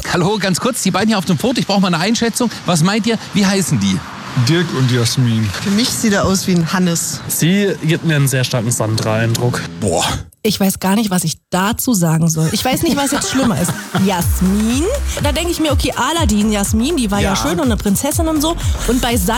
Hallo, ganz kurz, die beiden hier auf dem Foto, ich brauche mal eine Einschätzung. Was meint ihr, wie heißen die? Dirk und Jasmin. Für mich sieht er aus wie ein Hannes. Sie gibt mir einen sehr starken Sandra-Eindruck. Boah. Ich weiß gar nicht, was ich dazu sagen soll. Ich weiß nicht, was jetzt schlimmer ist. Jasmin? Da denke ich mir, okay, Aladdin, Jasmin, die war ja schön und eine Prinzessin und so. Und bei